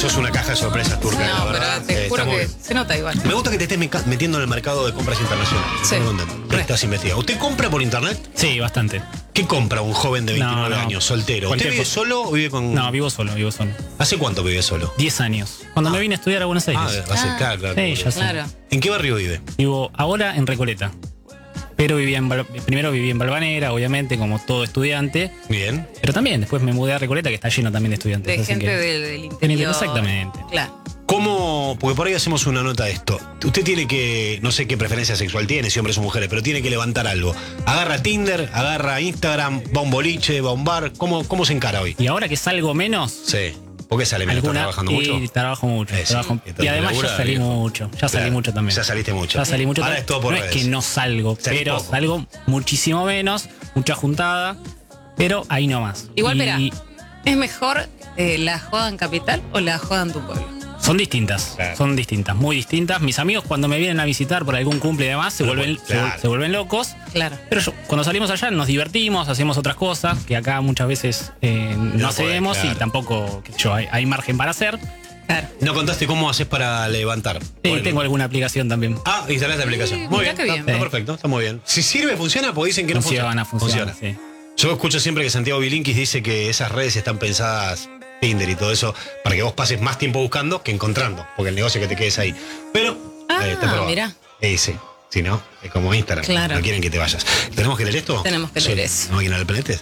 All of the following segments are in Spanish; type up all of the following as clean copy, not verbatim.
Sos una caja de sorpresas turca, la No, verdad. pero te juro Está muy que bien. se nota igual. Me gusta que te estés metiendo en el mercado de compras internacionales. Sí. ¿Qué estás investigando? ¿Usted compra por internet? Sí, bastante. ¿Qué compra un joven de 29 No. años, soltero? ¿Usted Cualquier vive cosa. solo o vive con...? No, vivo solo. ¿Hace cuánto vive solo? 10 años. Cuando me vine a estudiar a Buenos Aires. Claro. Sí, ya sé. Claro. ¿En qué barrio vive? Vivo ahora en Recoleta. Pero primero viví en Balvanera, obviamente, como todo estudiante. Bien. Pero también después me mudé a Recoleta, que está lleno también de estudiantes. De así gente que- del interior. Exactamente. Claro. ¿Cómo? Porque por ahí hacemos una nota de esto. Usted tiene que, no sé qué preferencia sexual tiene, si hombres o mujeres, pero tiene que levantar algo. Agarra Tinder, agarra Instagram, va a un boliche, va a un bar. ¿Cómo se encara hoy? Y ahora que salgo menos, Sí. ¿Por qué sale menos? ¿Está trabajando mucho? Sí, trabajo mucho. Sí. Y además Labura, ya salí viejo. mucho. Ya salí Claro. mucho también. Ya saliste mucho. Ya salí mucho. Ahora también. es todo por No redes. es que no salgo, Salís pero poco. salgo muchísimo menos, mucha juntada, pero ahí nomás. Igual, Y espera. ¿Es mejor la joda en capital o la joda en tu pueblo? Son distintas, Claro. son distintas, muy distintas. Mis amigos cuando me vienen a visitar por algún cumple y demás se Claro. vuelven locos. Claro. Pero cuando salimos allá nos divertimos, hacemos otras cosas que acá muchas veces no No hacemos podés, claro. y tampoco, qué sé yo, hay margen para hacer. Claro. No contaste cómo haces para levantar. Bueno. Tengo alguna aplicación también. Instalaste la aplicación. Muy mirá bien, qué bien. Está perfecto, está muy bien. Si sirve, funciona, pues dicen que no funciona. Funciona, sí. Yo escucho siempre que Santiago Bilinkis dice que esas redes están pensadas, Tinder y todo eso, para que vos pases más tiempo buscando que encontrando, porque el negocio es que te quedes ahí. Pero, está probado. mirá. Sí, si no, es como Instagram. Claro. No quieren que te vayas. ¿Tenemos que leer esto? Tenemos que leer eso. ¿No máquina del planeta?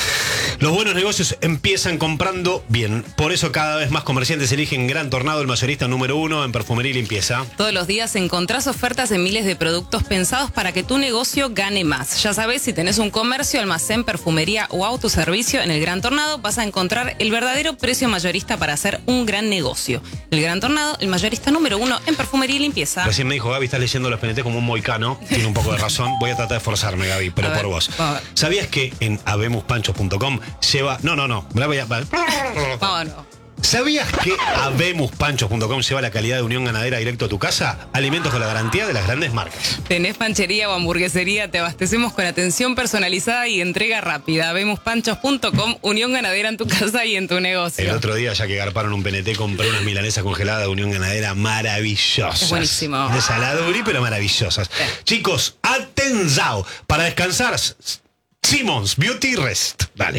Los buenos negocios empiezan comprando bien. Por eso cada vez más comerciantes eligen Gran Tornado, el mayorista número 1 en perfumería y limpieza. Todos los días encontrás ofertas de miles de productos pensados para que tu negocio gane más. Ya sabes, si tenés un comercio, almacén, perfumería o autoservicio, en el Gran Tornado vas a encontrar el verdadero precio mayorista para hacer un gran negocio. El Gran Tornado, el mayorista número 1 en perfumería y limpieza. Recién me dijo, Gaby, estás leyendo los PNT como un moicano. Tiene un poco de razón. Voy a tratar de esforzarme, Gaby, pero A ver, por vos. a ver. ¿Sabías que en habemuspanchos.com lleva... No. Me la voy a... Vámonos. ¿Sabías que habemuspanchos.com lleva la calidad de Unión Ganadera directo a tu casa? Alimentos con la garantía de las grandes marcas. ¿Tenés panchería o hamburguesería? Te abastecemos con atención personalizada y entrega rápida. Habemuspanchos.com, Unión Ganadera en tu casa y en tu negocio. El otro día, ya que garparon un PNT, compré unas milanesas congeladas de Unión Ganadera maravillosas. Es buenísimo. De saladuri, pero maravillosas. Chicos, atenzao. Para descansar, Simmons Beauty Rest. Dale.